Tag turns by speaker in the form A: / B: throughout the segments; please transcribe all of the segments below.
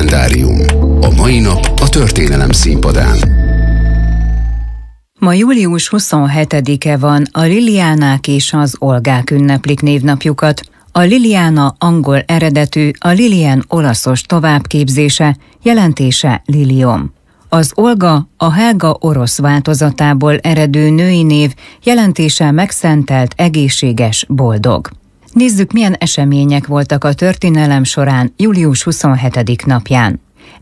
A: Kalendárium. A mai nap a történelem színpadán.
B: Ma július 27-e van, a Liliánák és az Olgák ünneplik névnapjukat. A Liliana angol eredetű, a Lilian olaszos továbbképzése, jelentése Lilium. Az Olga a Helga orosz változatából eredő női név, jelentése megszentelt, egészséges, boldog. Nézzük, milyen események voltak a történelem során július 27. napján.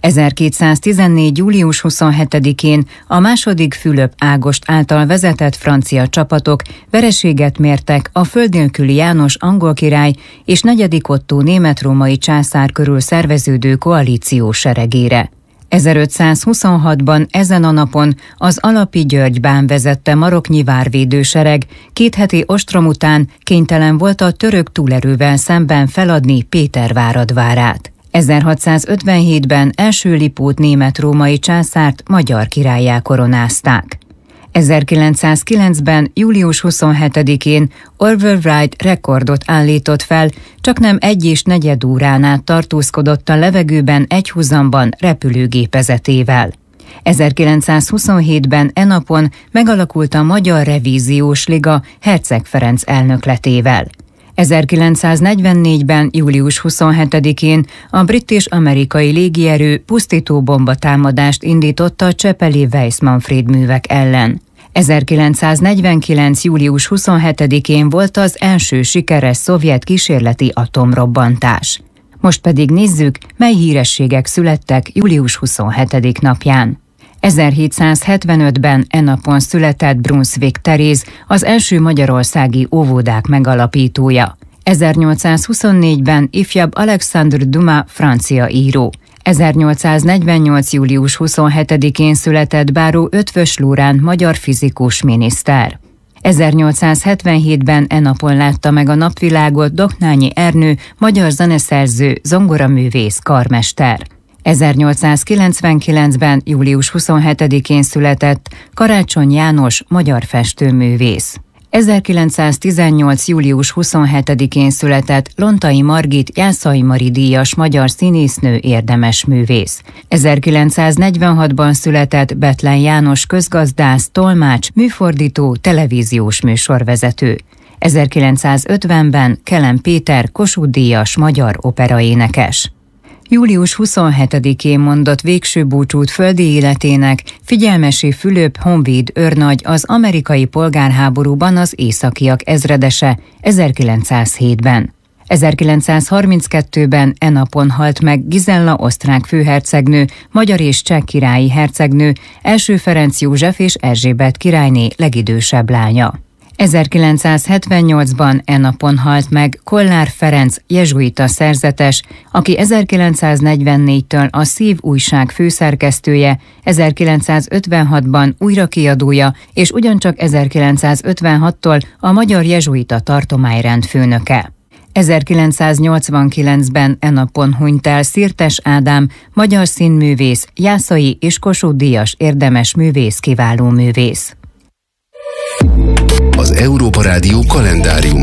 B: 1214. július 27-én a második Fülöp Ágost által vezetett francia csapatok vereséget mértek a földnélküli János angol király és negyedik Ottó német-római császár körül szerveződő koalíció seregére. 1526-ban ezen a napon az Alapi György bán vezette maroknyi várvédősereg 2 heti ostrom után kénytelen volt a török túlerővel szemben feladni Pétervárad várát. 1657-ben első Lipót német-római császárt magyar királlyá koronázták. 1909-ben július 27-én Orville Wright rekordot állított fel, csaknem 1,4 órán át tartózkodott a levegőben egyhuzamban repülőgépezetével. 1927-ben e napon megalakult a Magyar Revíziós Liga Herceg Ferenc elnökletével. 1944-ben július 27-én a brit és amerikai légierő pusztító bombatámadást indította a csepeli Weiss-Manfréd művek ellen. 1949. július 27-én volt az első sikeres szovjet kísérleti atomrobbantás. Most pedig nézzük, mely hírességek születtek július 27. napján. 1775-ben e napon született Brunswick Teréz, az első magyarországi óvodák megalapítója. 1824-ben ifjabb Alexandre Dumas francia író. 1848. július 27-én született Báró Eötvös Loránd magyar fizikus miniszter. 1877-ben e napon látta meg a napvilágot Doknányi Ernő, magyar zeneszerző, zongoraművész, karmester. 1899-ben július 27-én született Karácsony János, magyar festőművész. 1918. július 27-én született Lontai Margit, Jászai Mari díjas magyar színésznő, érdemes művész. 1946-ban született Bethlen János közgazdász, tolmács, műfordító, televíziós műsorvezető. 1950-ben Kelem Péter, Kossuth díjas magyar operaénekes. Július 27-én mondott végső búcsút földi életének Figyelmesi Fülöp honvéd őrnagy, az amerikai polgárháborúban az északiak ezredese 1907-ben. 1932-ben e napon halt meg Gizella osztrák főhercegnő, magyar és cseh királyi hercegnő, első Ferenc József és Erzsébet királyné legidősebb lánya. 1978-ban e napon halt meg Kollár Ferenc, jezsuita szerzetes, aki 1944-től a Szív újság főszerkesztője, 1956-ban újrakiadója, és ugyancsak 1956-tól a Magyar Jezsuita Tartományrend főnöke. 1989-ben e napon hunyt el Szirtes Ádám, magyar színművész, jászai és Kossuth díjas érdemes művész, kiváló művész.
A: Az Európa Rádió kalendárium